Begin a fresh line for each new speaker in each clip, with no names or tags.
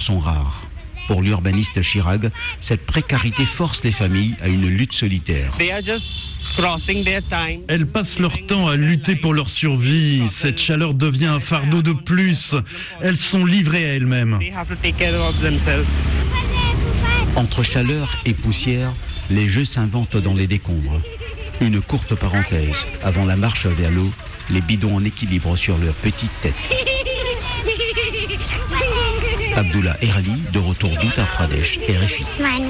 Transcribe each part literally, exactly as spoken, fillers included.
sont rares. Pour l'urbaniste Chirag, cette précarité force les familles à une lutte solitaire.
Elles passent leur temps à lutter pour leur survie. Cette chaleur devient un fardeau de plus. Elles sont livrées à elles-mêmes.
Entre chaleur et poussière, les jeux s'inventent dans les décombres. Une courte parenthèse. Avant la marche vers l'eau, les bidons en équilibre sur leurs petites têtes. Abdullah Erali, de retour d'Uttar Pradesh, R F I.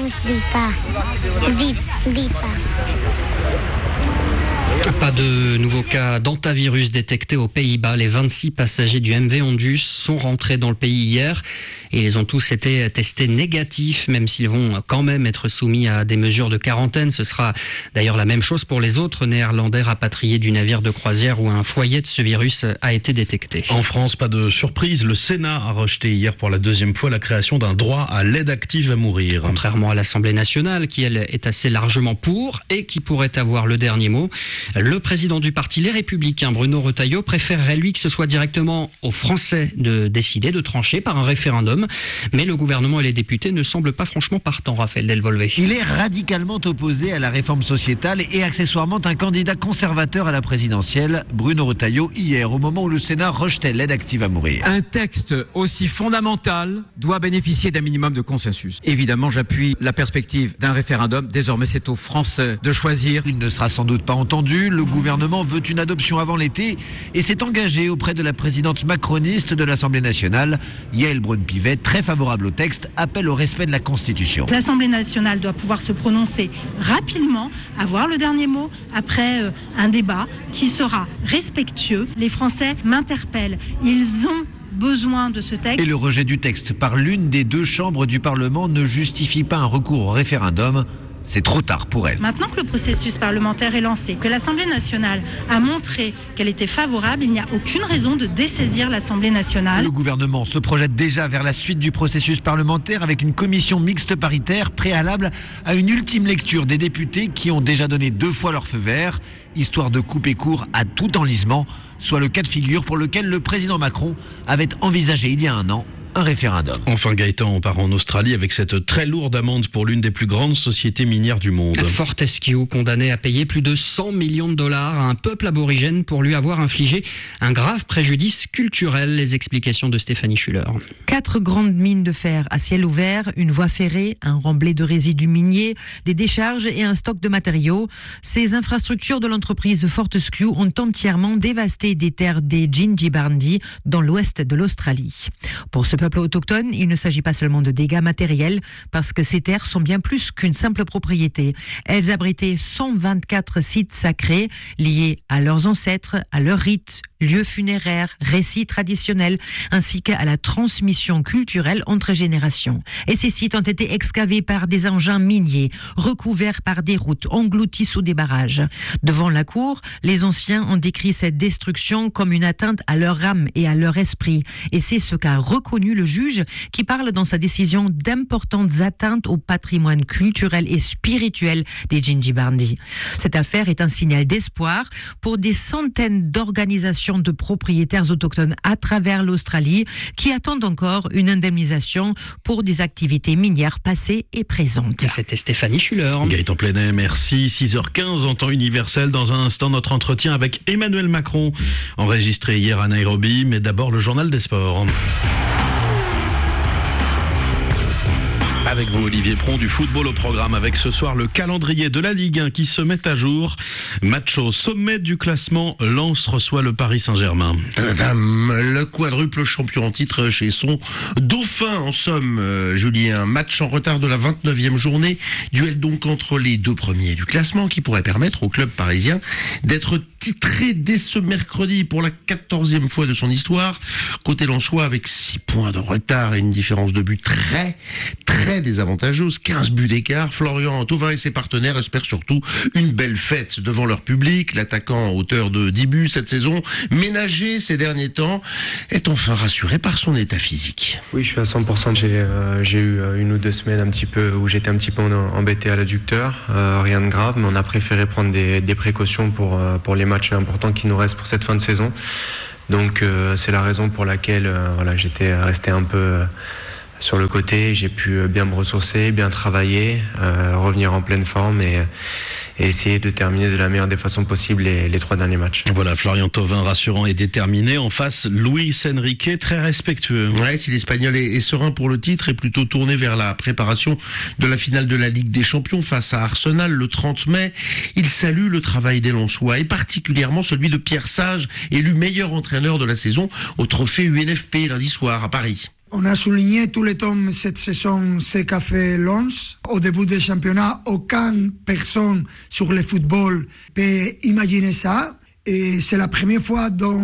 Pas de nouveaux cas d'hantavirus détectés aux Pays-Bas. Les vingt-six passagers du M V Ondus sont rentrés dans le pays hier et ils ont tous été testés négatifs, même s'ils vont quand même être soumis à des mesures de quarantaine. Ce sera d'ailleurs la même chose pour les autres néerlandais rapatriés du navire de croisière où un foyer de ce virus a été détecté.
En France, pas de surprise, le Sénat a rejeté hier pour la deuxième fois la création d'un droit à l'aide active à mourir.
Contrairement à l'Assemblée nationale, qui elle est assez largement pour et qui pourrait avoir le dernier mot, le président du parti Les Républicains, Bruno Retailleau, préférerait lui que ce soit directement aux Français de décider, de trancher par un référendum. Mais le gouvernement et les députés ne semblent pas franchement partants, Raphaël Delvolvé.
Il est radicalement opposé à la réforme sociétale et accessoirement un candidat conservateur à la présidentielle, Bruno Retailleau, hier, au moment où le Sénat rejetait l'aide active à mourir.
Un texte aussi fondamental doit bénéficier d'un minimum de consensus. Évidemment, j'appuie la perspective d'un référendum. Désormais, c'est aux Français de choisir.
Il ne sera sans doute pas entendu. Le gouvernement veut une adoption avant l'été et s'est engagé auprès de la présidente macroniste de l'Assemblée nationale, Yaël Braun-Pivet, très favorable au texte, appelle au respect de la Constitution.
L'Assemblée nationale doit pouvoir se prononcer rapidement, avoir le dernier mot après euh, un débat qui sera respectueux. Les Français m'interpellent. Ils ont besoin de ce texte.
Et le rejet du texte par l'une des deux chambres du Parlement ne justifie pas un recours au référendum. C'est trop tard pour elle.
Maintenant que le processus parlementaire est lancé, que l'Assemblée nationale a montré qu'elle était favorable, il n'y a aucune raison de dessaisir l'Assemblée nationale.
Le gouvernement se projette déjà vers la suite du processus parlementaire avec une commission mixte paritaire préalable à une ultime lecture des députés qui ont déjà donné deux fois leur feu vert, histoire de couper court à tout enlisement, soit le cas de figure pour lequel le président Macron avait envisagé il y a un an un référendum.
Enfin Gaëtan, on part en Australie avec cette très lourde amende pour l'une des plus grandes sociétés minières du monde.
Fortescue, condamné à payer plus de cent millions de dollars à un peuple aborigène pour lui avoir infligé un grave préjudice culturel. Les explications de Stéphanie Schuller.
Quatre grandes mines de fer à ciel ouvert, une voie ferrée, un remblai de résidus miniers, des décharges et un stock de matériaux. Ces infrastructures de l'entreprise Fortescue ont entièrement dévasté des terres des Djindjibarndi dans l'ouest de l'Australie. Pour ce peuple autochtone, il ne s'agit pas seulement de dégâts matériels, parce que ces terres sont bien plus qu'une simple propriété. Elles abritaient cent vingt-quatre sites sacrés liés à leurs ancêtres, à leurs rites, lieux funéraires, récits traditionnels, ainsi qu'à la transmission culturelle entre générations. Et ces sites ont été excavés par des engins miniers, recouverts par des routes, engloutis sous des barrages. Devant la cour, les anciens ont décrit cette destruction comme une atteinte à leur âme et à leur esprit. Et c'est ce qu'a reconnu le juge, qui parle dans sa décision d'importantes atteintes au patrimoine culturel et spirituel des Djindjibarndi. Cette affaire est un signal d'espoir pour des centaines d'organisations de propriétaires autochtones à travers l'Australie qui attendent encore une indemnisation pour des activités minières passées et présentes.
C'était Stéphanie Schuller.
Gaëtan Plenet, merci. six heures quinze en temps universel. Dans un instant, notre entretien avec Emmanuel Macron, enregistré hier à Nairobi, mais d'abord le journal des sports. Avec vous, Olivier Pron, du football au programme, avec ce soir le calendrier de la Ligue un qui se met à jour. Match au sommet du classement, Lens reçoit le Paris Saint-Germain.
Le quadruple champion en titre chez son dauphin, en somme, euh, Julien. Match en retard de la vingt-neuvième journée. Duel donc entre les deux premiers du classement qui pourrait permettre au club parisien d'être titré dès ce mercredi pour la quatorzième fois de son histoire. Côté lensois, avec six points de retard et une différence de but très, très désavantageuse, quinze buts d'écart, Florian Thauvin et ses partenaires espèrent surtout une belle fête devant leur public. L'attaquant, auteur de dix buts cette saison, ménagé ces derniers temps, est enfin rassuré par son état physique.
Oui, je suis à cent pour cent. J'ai, euh, j'ai eu une ou deux semaines un petit peu où j'étais un petit peu embêté à l'adducteur. Euh, rien de grave, mais on a préféré prendre des, des précautions pour, euh, pour les matchs importants qui nous restent pour cette fin de saison. Donc euh, c'est la raison pour laquelle euh, voilà, j'étais resté un peu... Euh, sur le côté. J'ai pu bien me ressourcer, bien travailler, euh, revenir en pleine forme et, et essayer de terminer de la meilleure des façons possibles les, les trois derniers matchs.
Voilà, Florian Thauvin rassurant et déterminé. En face, Luis Enrique très respectueux.
Ouais, si l'Espagnol est, est serein pour le titre et plutôt tourné vers la préparation de la finale de la Ligue des Champions face à Arsenal le trente mai, il salue le travail des Lensois et particulièrement celui de Pierre Sage, élu meilleur entraîneur de la saison au trophée U N F P lundi soir à Paris.
On a souligné tous les temps cette saison ce qu'a fait Lens. Au début du championnat, aucune personne sur le football peut imaginer ça. Et c'est la première fois dans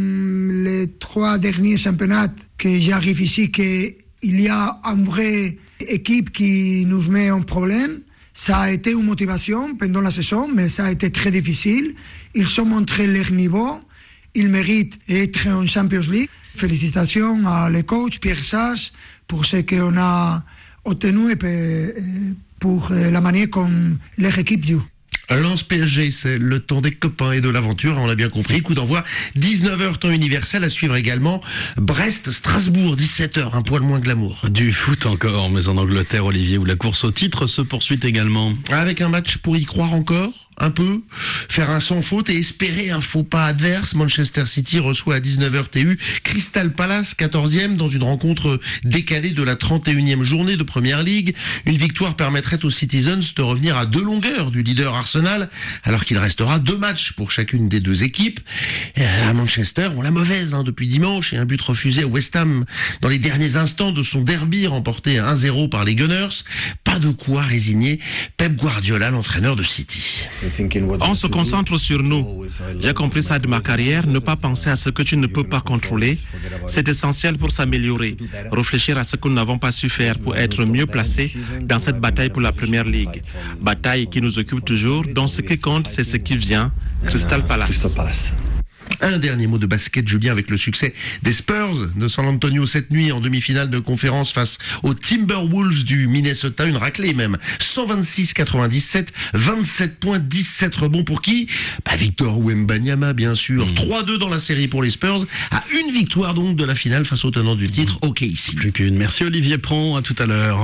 les trois derniers championnats que j'arrive ici qu'il y a une vraie équipe qui nous met en problème. Ça a été une motivation pendant la saison, mais ça a été très difficile. Ils ont montré leur niveau. Ils méritent d'être en Champions League. Félicitations à le coach Pierre Sage pour ce qu'on a obtenu et pour la manière dont leur équipe joue.
Lens P S G, c'est le temps des copains et de l'aventure, on l'a bien compris. Coup d'envoi, dix-neuf heures temps universel, à suivre également Brest-Strasbourg, dix-sept heures, un poil moins glamour.
Du foot encore, mais en Angleterre, Olivier, où la course au titre se poursuit également.
Avec un match pour y croire encore un peu, faire un sans faute et espérer un faux pas adverse. Manchester City reçoit à dix-neuf heures T U Crystal Palace, quatorzième, dans une rencontre décalée de la trente et unième journée de Première Ligue. Une victoire permettrait aux Citizens de revenir à deux longueurs du leader Arsenal, alors qu'il restera deux matchs pour chacune des deux équipes. À Manchester, on l'a mauvaise hein, depuis dimanche, et un but refusé à West Ham dans les derniers instants de son derby remporté un zéro par les Gunners. Pas de quoi résigner Pep Guardiola, l'entraîneur de City.
On se concentre sur nous. J'ai compris ça de ma carrière, ne pas penser à ce que tu ne peux pas contrôler. C'est essentiel pour s'améliorer. Réfléchir à ce que nous n'avons pas su faire pour être mieux placés dans cette bataille pour la Première Ligue. Bataille qui nous occupe toujours, dont ce qui compte, c'est ce qui vient. Crystal Palace.
Un dernier mot de basket, Julien, avec le succès des Spurs de San Antonio cette nuit en demi-finale de conférence face aux Timberwolves du Minnesota. Une raclée même. cent vingt-six quatre-vingt-dix-sept, vingt-sept points, dix-sept rebonds pour qui? Bah, Victor Wembanyama, bien sûr. Mmh. trois deux dans la série pour les Spurs. À une victoire donc de la finale face au tenant du titre, O K C.
Plus qu'une. Merci Olivier Pron, à tout à l'heure.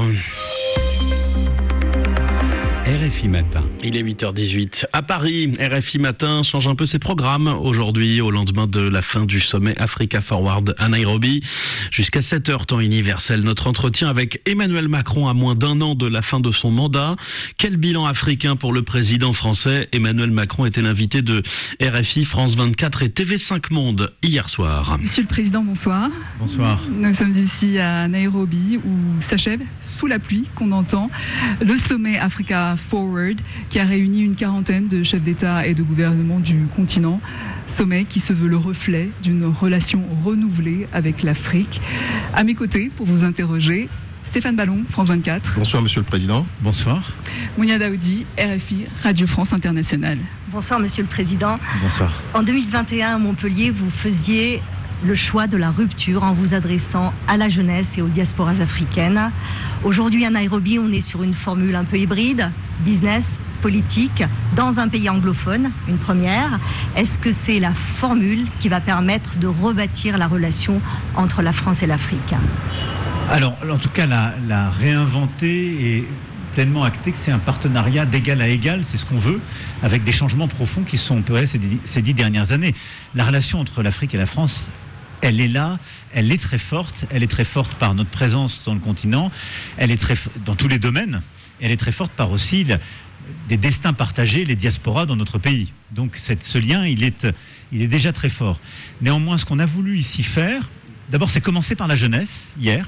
R F I Matin.
Il est huit heures dix-huit. À Paris, R F I Matin change un peu ses programmes aujourd'hui, au lendemain de la fin du sommet Africa Forward à Nairobi. Jusqu'à sept heures, temps universel. Notre entretien avec Emmanuel Macron à moins d'un an de la fin de son mandat. Quel bilan africain pour le président français? Emmanuel Macron était l'invité de R F I, France vingt-quatre et T V cinq Monde hier soir.
Monsieur le Président, bonsoir.
Bonsoir.
Nous sommes ici à Nairobi où s'achève, sous la pluie qu'on entend, le sommet Africa Forward qui a réuni une quarantaine de chefs d'État et de gouvernement du continent. Sommet qui se veut le reflet d'une relation renouvelée avec l'Afrique. À mes côtés, pour vous interroger, Stéphane Ballon, France vingt-quatre.
Bonsoir Monsieur le Président.
Bonsoir.
Mounia Daoudi, R F I, Radio France Internationale.
Bonsoir Monsieur le Président.
Bonsoir.
En deux mille vingt et un à Montpellier, vous faisiez le choix de la rupture en vous adressant à la jeunesse et aux diasporas africaines. Aujourd'hui à Nairobi, on est sur une formule un peu hybride, business, politique, dans un pays anglophone, une première. Est-ce que c'est la formule qui va permettre de rebâtir la relation entre la France et l'Afrique?
Alors, en tout cas, la, la réinventer et pleinement acté que c'est un partenariat d'égal à égal, c'est ce qu'on veut, avec des changements profonds qui sont opérés ces dix, ces dix dernières années. La relation entre l'Afrique et la France, elle est là, elle est très forte, elle est très forte par notre présence dans le continent, elle est très dans tous les domaines, elle est très forte par aussi la, des destins partagés, les diasporas dans notre pays. Donc cette, ce lien, il est, il est déjà très fort. Néanmoins, ce qu'on a voulu ici faire, d'abord c'est commencer par la jeunesse, hier,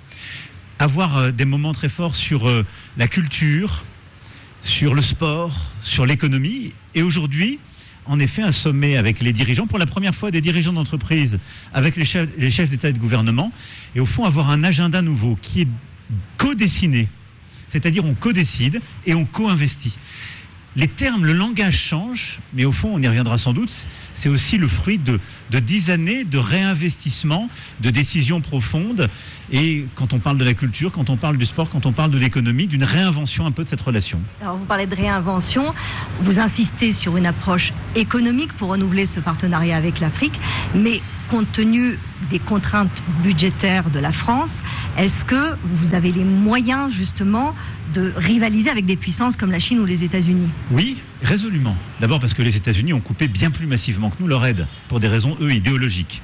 avoir euh, des moments très forts sur euh, la culture, sur le sport, sur l'économie, et aujourd'hui, en effet, un sommet avec les dirigeants, pour la première fois des dirigeants d'entreprise, avec les chefs, les chefs d'État et de gouvernement, et au fond avoir un agenda nouveau qui est co-dessiné, c'est-à-dire on co-décide et on co-investit. Les termes, le langage change, mais au fond, on y reviendra sans doute, c'est aussi le fruit de, de dix années de réinvestissement, de décisions profondes, et quand on parle de la culture, quand on parle du sport, quand on parle de l'économie, d'une réinvention un peu de cette relation.
Alors vous parlez de réinvention, vous insistez sur une approche économique pour renouveler ce partenariat avec l'Afrique, mais compte tenu des contraintes budgétaires de la France, est-ce que vous avez les moyens justement de rivaliser avec des puissances comme la Chine ou les États-Unis ?
Oui, résolument. D'abord parce que les États-Unis ont coupé bien plus massivement que nous leur aide, pour des raisons, eux, idéologiques.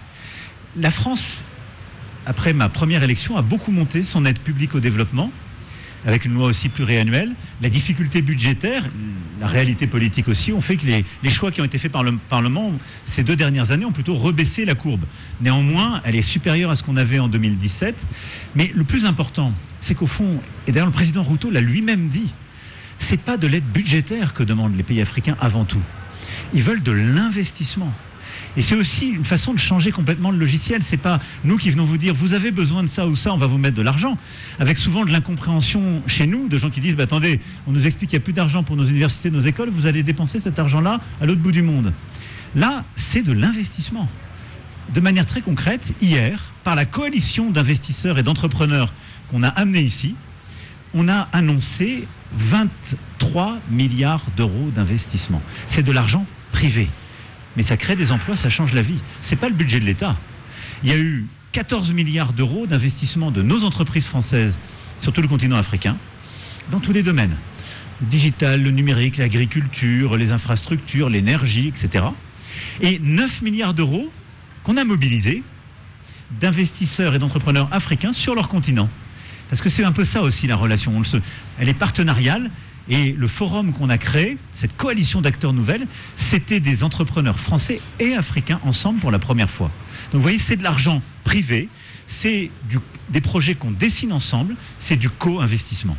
La France, après ma première élection, a beaucoup monté son aide publique au développement, avec une loi aussi pluriannuelle. La difficulté budgétaire, la réalité politique aussi, ont fait que les, les choix qui ont été faits par le Parlement ces deux dernières années ont plutôt rebaissé la courbe. Néanmoins, elle est supérieure à ce qu'on avait en deux mille dix-sept. Mais le plus important, c'est qu'au fond, et d'ailleurs le président Ruto l'a lui-même dit, c'est pas de l'aide budgétaire que demandent les pays africains avant tout. Ils veulent de l'investissement. Et c'est aussi une façon de changer complètement le logiciel. C'est pas nous qui venons vous dire vous avez besoin de ça ou ça, on va vous mettre de l'argent. Avec souvent de l'incompréhension chez nous, de gens qui disent bah, attendez, on nous explique qu'il n'y a plus d'argent pour nos universités, nos écoles, vous allez dépenser cet argent-là à l'autre bout du monde. Là, c'est de l'investissement. De manière très concrète, hier, par la coalition d'investisseurs et d'entrepreneurs qu'on a amenés ici, on a annoncé vingt-trois milliards d'euros d'investissement. C'est de l'argent privé. Mais ça crée des emplois, ça change la vie. Ce n'est pas le budget de l'État. Il y a eu quatorze milliards d'euros d'investissement de nos entreprises françaises sur tout le continent africain, dans tous les domaines. Le digital, le numérique, l'agriculture, les infrastructures, l'énergie, et cetera. Et neuf milliards d'euros qu'on a mobilisés d'investisseurs et d'entrepreneurs africains sur leur continent. Parce que c'est un peu ça aussi la relation. On le sait. Elle est partenariale. Et le forum qu'on a créé, cette coalition d'acteurs nouvelles, c'était des entrepreneurs français et africains ensemble pour la première fois. Donc vous voyez, c'est de l'argent privé, c'est du, des projets qu'on dessine ensemble, c'est du co-investissement.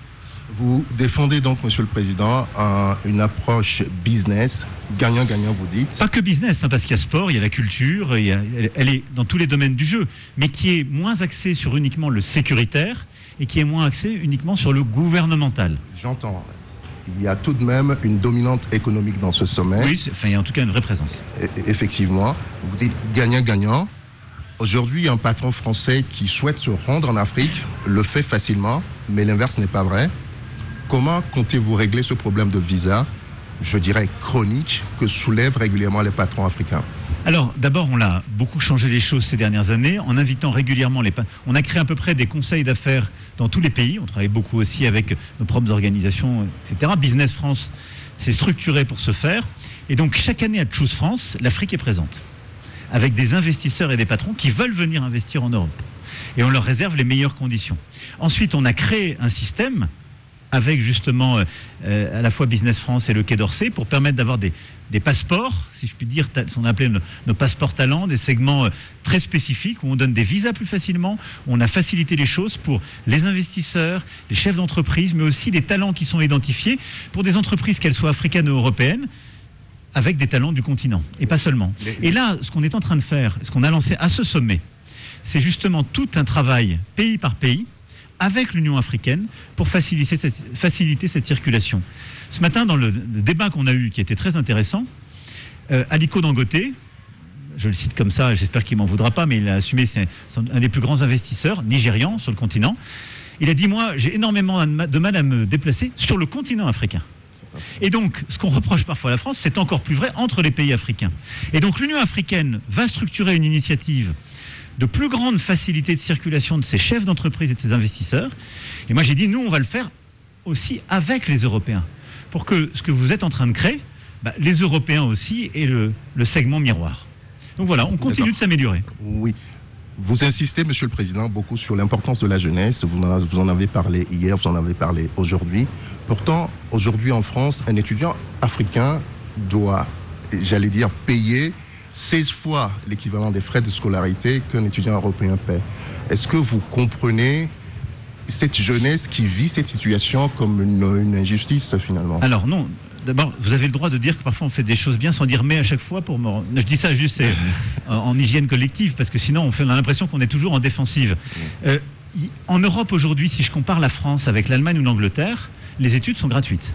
Vous défendez donc, Monsieur le Président, un, une approche business, gagnant-gagnant, vous dites.
Pas que business, hein, parce qu'il y a sport, il y a la culture, il y a, elle, elle est dans tous les domaines du jeu, mais qui est moins axée sur uniquement le sécuritaire et qui est moins axée uniquement sur le gouvernemental.
J'entends. Il y a tout de même une dominante économique dans ce sommet.
Oui, enfin, il y a en tout cas une vraie présence.
Et, effectivement, vous dites gagnant-gagnant. Aujourd'hui, un patron français qui souhaite se rendre en Afrique le fait facilement, mais l'inverse n'est pas vrai. Comment comptez-vous régler ce problème de visa, je dirais chronique, que soulèvent régulièrement les patrons africains ?
Alors, d'abord, on a beaucoup changé les choses ces dernières années en invitant régulièrement les... On a créé à peu près des conseils d'affaires dans tous les pays. On travaille beaucoup aussi avec nos propres organisations, et cetera. Business France s'est structuré pour ce faire. Et donc, chaque année à Choose France, l'Afrique est présente, avec des investisseurs et des patrons qui veulent venir investir en Europe. Et on leur réserve les meilleures conditions. Ensuite, on a créé un système avec justement euh, à la fois Business France et le Quai d'Orsay pour permettre d'avoir des, des passeports, si je puis dire, ce qu'on appelait nos, nos passeports talents, des segments euh, très spécifiques où on donne des visas plus facilement, où on a facilité les choses pour les investisseurs, les chefs d'entreprise, mais aussi les talents qui sont identifiés pour des entreprises, qu'elles soient africaines ou européennes, avec des talents du continent, et pas seulement. Et là, ce qu'on est en train de faire, ce qu'on a lancé à ce sommet, c'est justement tout un travail pays par pays, avec l'Union africaine pour faciliter cette, faciliter cette circulation. Ce matin, dans le, le débat qu'on a eu, qui était très intéressant, euh, Aliko Dangote, je le cite comme ça, j'espère qu'il ne m'en voudra pas, mais il a assumé, c'est un des plus grands investisseurs nigérians sur le continent. Il a dit, moi, j'ai énormément de mal à me déplacer sur le continent africain. Et donc, ce qu'on reproche parfois à la France, c'est encore plus vrai entre les pays africains. Et donc, l'Union africaine va structurer une initiative de plus grande facilité de circulation de ces chefs d'entreprise et de ces investisseurs. Et moi, j'ai dit, nous, on va le faire aussi avec les Européens, pour que ce que vous êtes en train de créer, bah, les Européens aussi aient le, le segment miroir. Donc voilà, on continue de s'améliorer.
Oui. Vous insistez, Monsieur le Président, beaucoup sur l'importance de la jeunesse. Vous en, vous en avez parlé hier, vous en avez parlé aujourd'hui. Pourtant, aujourd'hui en France, un étudiant africain doit, j'allais dire, payer seize fois l'équivalent des frais de scolarité qu'un étudiant européen paie. Est-ce que vous comprenez cette jeunesse qui vit cette situation comme une, une injustice finalement ?
Alors non, d'abord vous avez le droit de dire que parfois on fait des choses bien sans dire mais à chaque fois pour me... Je dis ça juste c'est, en, en hygiène collective parce que sinon on, fait, on a l'impression qu'on est toujours en défensive. Euh, en Europe aujourd'hui, si je compare la France avec l'Allemagne ou l'Angleterre, les études sont gratuites.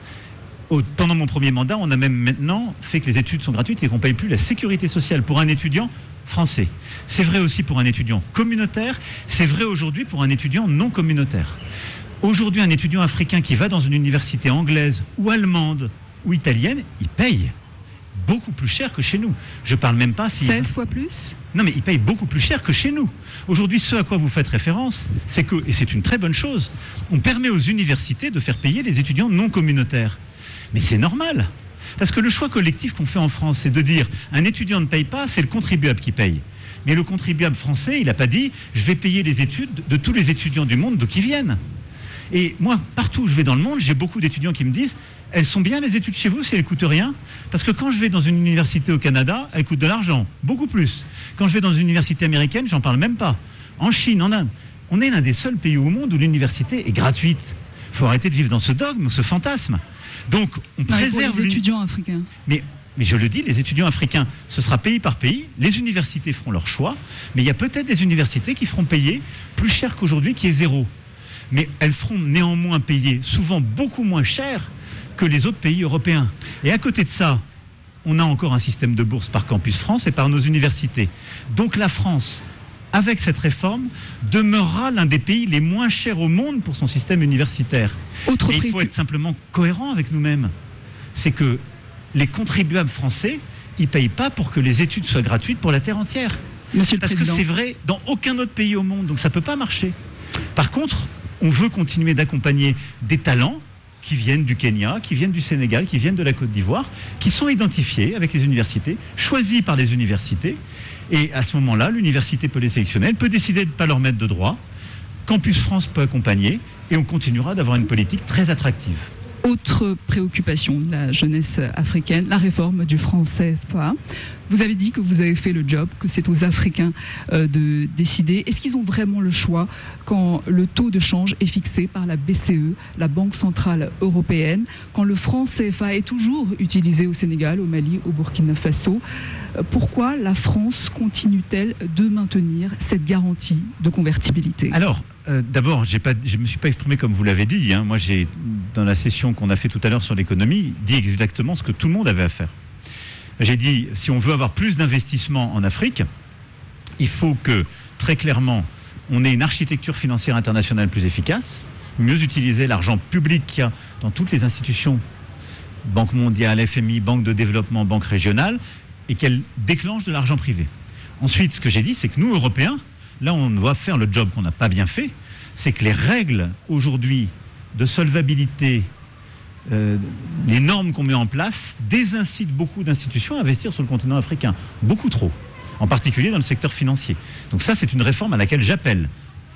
Au, pendant mon premier mandat, on a même maintenant fait que les études sont gratuites et qu'on ne paye plus la sécurité sociale pour un étudiant français. C'est vrai aussi pour un étudiant communautaire, c'est vrai aujourd'hui pour un étudiant non communautaire. Aujourd'hui, un étudiant africain qui va dans une université anglaise ou allemande ou italienne, il paye. beaucoup plus cher que chez nous. Je parle même pas si...
seize fois plus ?
Non, mais ils payent beaucoup plus cher que chez nous. Aujourd'hui, ce à quoi vous faites référence, c'est que, et c'est une très bonne chose, on permet aux universités de faire payer les étudiants non communautaires. Mais c'est normal. Parce que le choix collectif qu'on fait en France, c'est de dire un étudiant ne paye pas, c'est le contribuable qui paye. Mais le contribuable français, il n'a pas dit je vais payer les études de tous les étudiants du monde d'où qu'ils viennent. Et moi, partout où je vais dans le monde, j'ai beaucoup d'étudiants qui me disent elles sont bien les études chez vous si elles ne coûtent rien. Parce que quand je vais dans une université au Canada, elles coûtent de l'argent, beaucoup plus. Quand je vais dans une université américaine, j'en parle même pas. En Chine, en Inde, on est l'un des seuls pays au monde où l'université est gratuite. Il faut arrêter de vivre dans ce dogme, ce fantasme. Donc, on
non,
préserve
pour les étudiants africains.
Mais, mais je le dis, les étudiants africains, ce sera pays par pays. Les universités feront leur choix. Mais il y a peut-être des universités qui feront payer plus cher qu'aujourd'hui, qui est zéro. Mais elles feront néanmoins payer souvent beaucoup moins cher que les autres pays européens. Et à côté de ça, on a encore un système de bourse par Campus France et par nos universités. Donc la France, avec cette réforme, demeurera l'un des pays les moins chers au monde pour son système universitaire.
Autre
Et il faut être simplement cohérent avec nous-mêmes. C'est que les contribuables français, ils ne payent pas pour que les études soient gratuites pour la terre entière.
Monsieur le
Parce
Président.
que c'est vrai dans aucun autre pays au monde, donc ça ne peut pas marcher. Par contre, on veut continuer d'accompagner des talents qui viennent du Kenya, qui viennent du Sénégal, qui viennent de la Côte d'Ivoire, qui sont identifiés avec les universités, choisis par les universités. Et à ce moment-là, l'université peut les sélectionner, elle peut décider de ne pas leur mettre de droit. Campus France peut accompagner et on continuera d'avoir une politique très attractive.
Autre préoccupation de la jeunesse africaine, la réforme du franc C F A. Vous avez dit que vous avez fait le job, que c'est aux Africains euh, de décider. Est-ce qu'ils ont vraiment le choix quand le taux de change est fixé par la B C E, la Banque Centrale Européenne, quand le franc C F A est toujours utilisé au Sénégal, au Mali, au Burkina Faso? Pourquoi la France continue-t-elle de maintenir cette garantie de convertibilité?
Alors, euh, d'abord, j'ai pas, je ne me suis pas exprimé comme vous l'avez dit. Hein. Moi, j'ai, dans la session qu'on a fait tout à l'heure sur l'économie, dit exactement ce que tout le monde avait à faire. J'ai dit, si on veut avoir plus d'investissements en Afrique, il faut que, très clairement, on ait une architecture financière internationale plus efficace, mieux utiliser l'argent public qu'il y a dans toutes les institutions, Banque mondiale, F M I, Banque de développement, Banque régionale, et qu'elle déclenche de l'argent privé. Ensuite, ce que j'ai dit, c'est que nous, Européens, là, on doit faire le job qu'on n'a pas bien fait, c'est que les règles, aujourd'hui, de solvabilité, Euh, les normes qu'on met en place désincitent beaucoup d'institutions à investir sur le continent africain. Beaucoup trop. En particulier dans le secteur financier. Donc ça, c'est une réforme à laquelle j'appelle.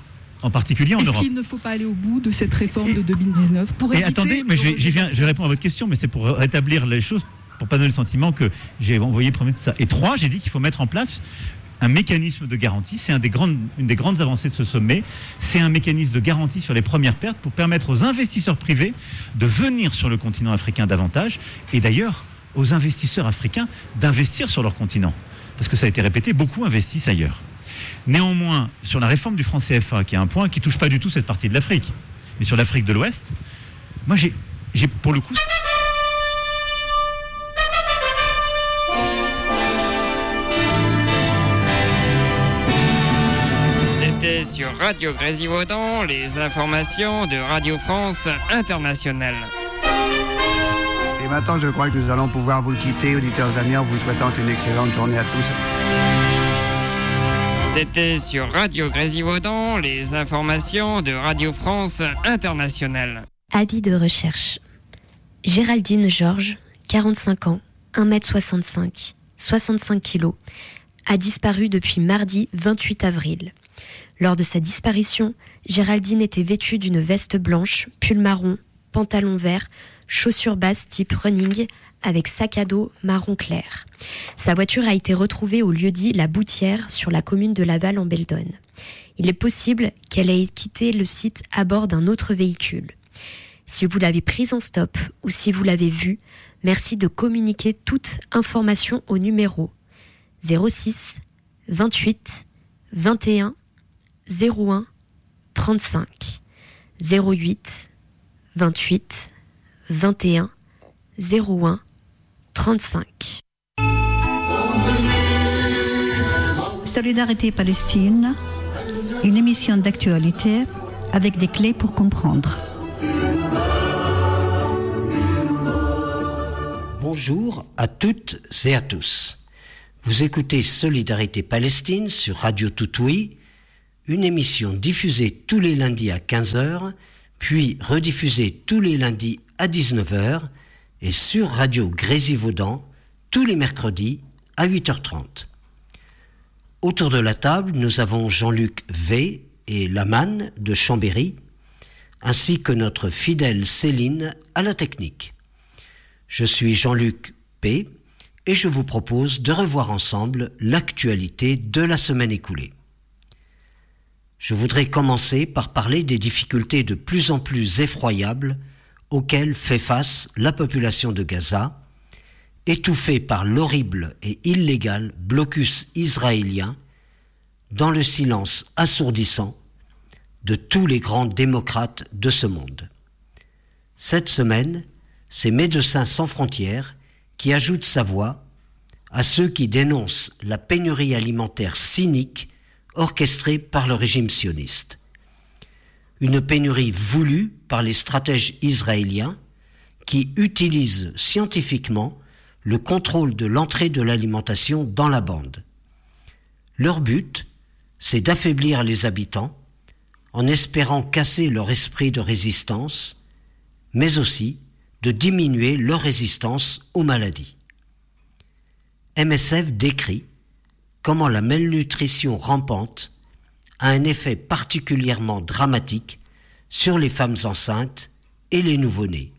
En particulier en
Est-ce
Europe.
qu'il ne faut pas aller au bout de cette réforme et, de deux mille dix-neuf pour
Et
éviter...
attendez, mais j'y, j'y viens, je réponds à votre question, mais c'est pour rétablir les choses, pour pas donner le sentiment que j'ai envoyé premier tout ça. Et trois, j'ai dit qu'il faut mettre en place un mécanisme de garantie. C'est un des grandes, une des grandes avancées de ce sommet. C'est un mécanisme de garantie sur les premières pertes pour permettre aux investisseurs privés de venir sur le continent africain davantage et d'ailleurs aux investisseurs africains d'investir sur leur continent. Parce que ça a été répété, beaucoup investissent ailleurs. Néanmoins, sur la réforme du franc C F A, qui est un point qui ne touche pas du tout cette partie de l'Afrique, mais sur l'Afrique de l'Ouest, moi j'ai, j'ai pour le coup...
C'était sur Radio Grésivaudan, les informations de Radio France Internationale.
Et maintenant, je crois que nous allons pouvoir vous quitter, auditeurs amis, en vous souhaitant une excellente journée à tous.
C'était sur Radio Grésivaudan, les informations de Radio France Internationale.
Avis de recherche. Géraldine Georges, quarante-cinq ans, un mètre soixante-cinq, soixante-cinq kilos, a disparu depuis mardi vingt-huit avril. Lors de sa disparition, Géraldine était vêtue d'une veste blanche, pull marron, pantalon vert, chaussures basses type running, avec sac à dos marron clair. Sa voiture a été retrouvée au lieu-dit La Boutière, sur la commune de Laval en Beldonne. Il est possible qu'elle ait quitté le site à bord d'un autre véhicule. Si vous l'avez prise en stop ou si vous l'avez vue, merci de communiquer toute information au numéro zéro six vingt-huit vingt et un zéro un trente-cinq, zéro huit vingt-huit vingt et un zéro un trente-cinq.
Solidarité Palestine, une émission d'actualité avec des clés pour comprendre.
Bonjour. Bonjour à toutes et à tous. Vous écoutez Solidarité Palestine sur Radio Toutoui, une émission diffusée tous les lundis à quinze heures, puis rediffusée tous les lundis à dix-neuf heures et sur Radio Grésivaudan tous les mercredis à huit heures trente. Autour de la table, nous avons Jean-Luc V et Laman de Chambéry, ainsi que notre fidèle Céline à la technique. Je suis Jean-Luc P et je vous propose de revoir ensemble l'actualité de la semaine écoulée. Je voudrais commencer par parler des difficultés de plus en plus effroyables auxquelles fait face la population de Gaza, étouffée par l'horrible et illégal blocus israélien dans le silence assourdissant de tous les grands démocrates de ce monde. Cette semaine, c'est Médecins sans frontières qui ajoute sa voix à ceux qui dénoncent la pénurie alimentaire cynique orchestrée par le régime sioniste. Une pénurie voulue par les stratèges israéliens qui utilisent scientifiquement le contrôle de l'entrée de l'alimentation dans la bande. Leur but, c'est d'affaiblir les habitants en espérant casser leur esprit de résistance, mais aussi de diminuer leur résistance aux maladies. M S F décrit comment la malnutrition rampante a un effet particulièrement dramatique sur les femmes enceintes et les nouveau-nés.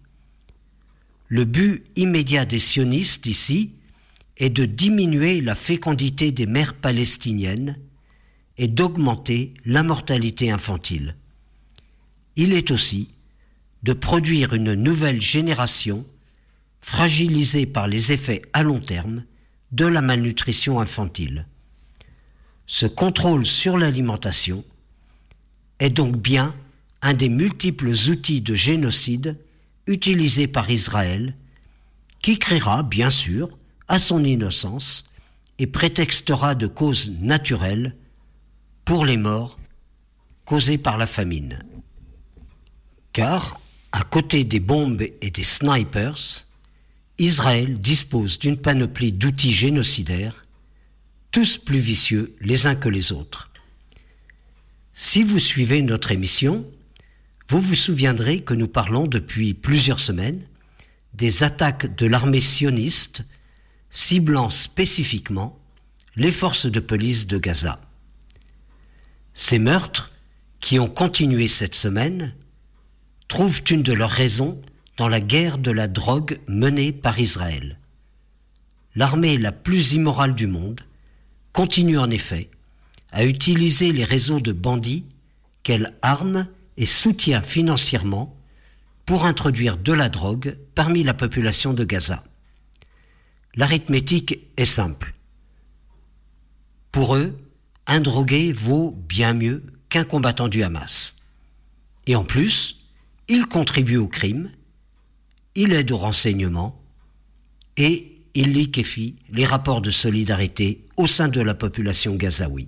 Le but immédiat des sionistes ici est de diminuer la fécondité des mères palestiniennes et d'augmenter la mortalité infantile. Il est aussi de produire une nouvelle génération fragilisée par les effets à long terme de la malnutrition infantile. Ce contrôle sur l'alimentation est donc bien un des multiples outils de génocide utilisés par Israël, qui criera, bien sûr, à son innocence et prétextera de causes naturelles pour les morts causées par la famine. Car, à côté des bombes et des snipers, Israël dispose d'une panoplie d'outils génocidaires, tous plus vicieux les uns que les autres. Si vous suivez notre émission, vous vous souviendrez que nous parlons depuis plusieurs semaines des attaques de l'armée sioniste ciblant spécifiquement les forces de police de Gaza. Ces meurtres, qui ont continué cette semaine, trouvent une de leurs raisons dans la guerre de la drogue menée par Israël. L'armée la plus immorale du monde continue en effet à utiliser les réseaux de bandits qu'elle arme et soutient financièrement pour introduire de la drogue parmi la population de Gaza. L'arithmétique est simple. Pour eux, un drogué vaut bien mieux qu'un combattant du Hamas. Et en plus, il contribue au crime, il aide au renseignement et il liquéfie les rapports de solidarité au sein de la population gazaoui.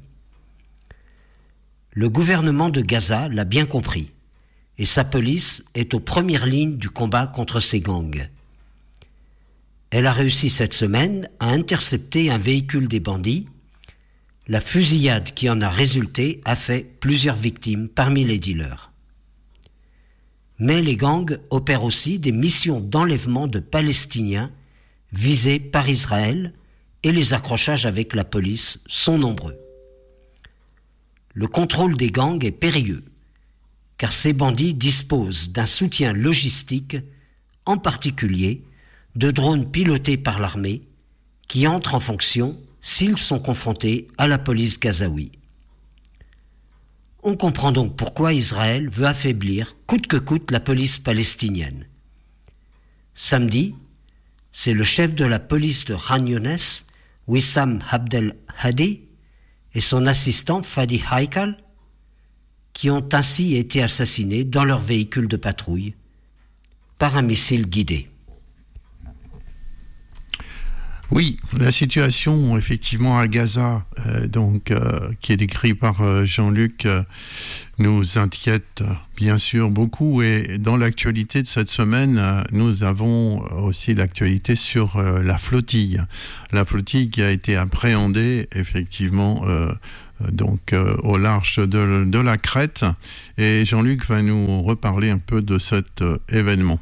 Le gouvernement de Gaza l'a bien compris et sa police est aux premières lignes du combat contre ces gangs. Elle a réussi cette semaine à intercepter un véhicule des bandits. La fusillade qui en a résulté a fait plusieurs victimes parmi les dealers. Mais les gangs opèrent aussi des missions d'enlèvement de Palestiniens visés par Israël et les accrochages avec la police sont nombreux. Le contrôle des gangs est périlleux, car ces bandits disposent d'un soutien logistique, en particulier de drones pilotés par l'armée, qui entrent en fonction s'ils sont confrontés à la police gazaoui. On comprend donc pourquoi Israël veut affaiblir coûte que coûte la police palestinienne. Samedi, c'est le chef de la police de Khan Younes, Wissam Abdel Hadi, et son assistant Fadi Haikal, qui ont ainsi été assassinés dans leur véhicule de patrouille par un missile guidé.
Oui, la situation effectivement à Gaza, euh, donc euh, qui est décrite par euh, Jean-Luc, euh, nous inquiète euh, bien sûr beaucoup. Et dans l'actualité de cette semaine, euh, nous avons aussi l'actualité sur euh, la flottille, la flottille qui a été appréhendée effectivement. Euh, donc euh, au large de, de la Crète. Et Jean-Luc va nous reparler un peu de cet euh, événement.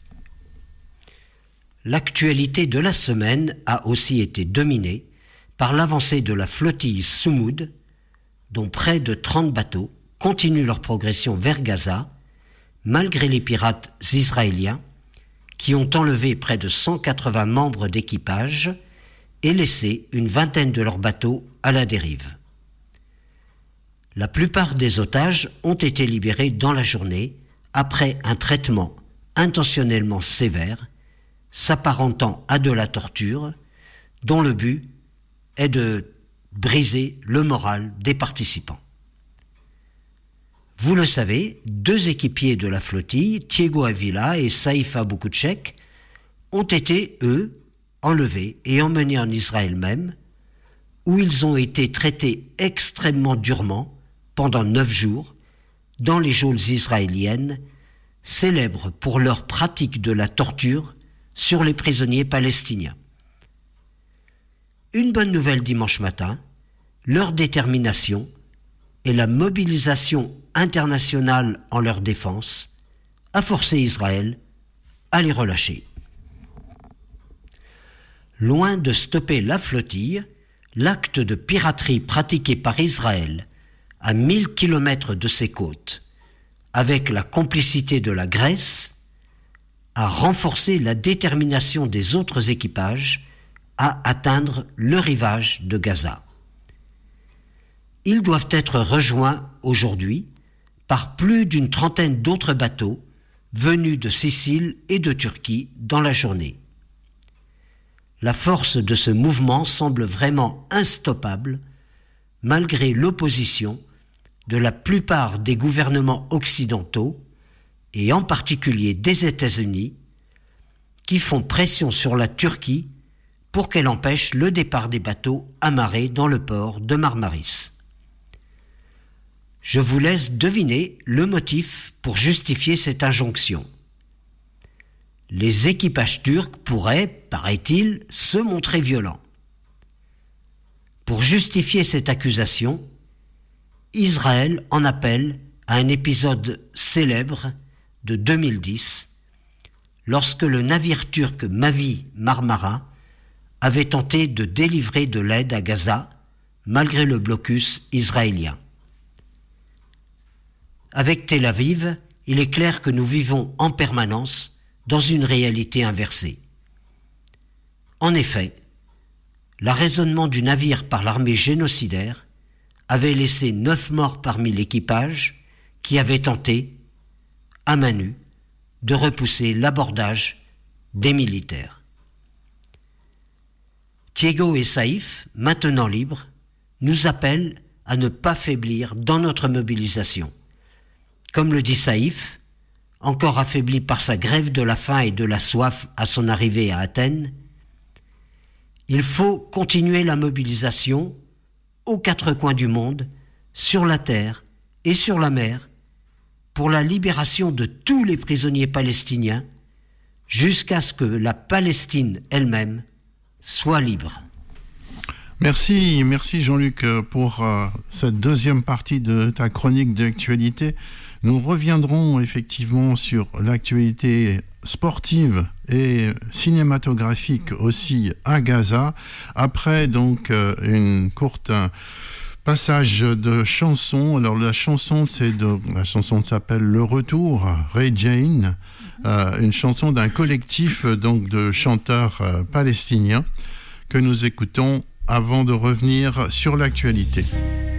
L'actualité de la semaine a aussi été dominée par l'avancée de la flottille Soumoud, dont près de trente bateaux continuent leur progression vers Gaza, malgré les pirates israéliens qui ont enlevé près de cent quatre-vingts membres d'équipage et laissé une vingtaine de leurs bateaux à la dérive. La plupart des otages ont été libérés dans la journée après un traitement intentionnellement sévère, s'apparentant à de la torture, dont le but est de briser le moral des participants. Vous le savez, deux équipiers de la flottille, Thiego Avila et Saïf Abou-Koutchek, ont été, eux, enlevés et emmenés en Israël même, où ils ont été traités extrêmement durement pendant neuf jours dans les geôles israéliennes, célèbres pour leur pratique de la torture sur les prisonniers palestiniens. Une bonne nouvelle dimanche matin, leur détermination et la mobilisation internationale en leur défense a forcé Israël à les relâcher. Loin de stopper la flottille, l'acte de piraterie pratiqué par Israël à mille kilomètres de ses côtes, avec la complicité de la Grèce, a renforcé la détermination des autres équipages à atteindre le rivage de Gaza. Ils doivent être rejoints aujourd'hui par plus d'une trentaine d'autres bateaux venus de Sicile et de Turquie dans la journée. La force de ce mouvement semble vraiment instoppable, malgré l'opposition de la plupart des gouvernements occidentaux, et en particulier des États-Unis, qui font pression sur la Turquie pour qu'elle empêche le départ des bateaux amarrés dans le port de Marmaris. Je vous laisse deviner le motif pour justifier cette injonction. Les équipages turcs pourraient, paraît-il, se montrer violents. Pour justifier cette accusation, Israël en appelle à un épisode célèbre de deux mille dix, lorsque le navire turc Mavi Marmara avait tenté de délivrer de l'aide à Gaza malgré le blocus israélien. Avec Tel Aviv, il est clair que nous vivons en permanence dans une réalité inversée. En effet, l'arraisonnement du navire par l'armée génocidaire avait laissé neuf morts parmi l'équipage qui avait tenté, à main nue, de repousser l'abordage des militaires. Thiego et Saïf, maintenant libres, nous appellent à ne pas faiblir dans notre mobilisation. Comme le dit Saïf, encore affaibli par sa grève de la faim et de la soif à son arrivée à Athènes, il faut continuer la mobilisation aux quatre coins du monde, sur la terre et sur la mer, pour la libération de tous les prisonniers palestiniens, jusqu'à ce que la Palestine elle-même soit libre.
Merci, merci Jean-Luc pour euh, cette deuxième partie de ta chronique d'actualité. Nous reviendrons effectivement sur l'actualité sportive et cinématographique aussi à Gaza, après donc euh, une courte euh, passage de chanson. Alors la chanson, c'est de, la chanson s'appelle Le Retour, Ray Jane, euh, une chanson d'un collectif donc de chanteurs euh, palestiniens que nous écoutons avant de revenir sur l'actualité.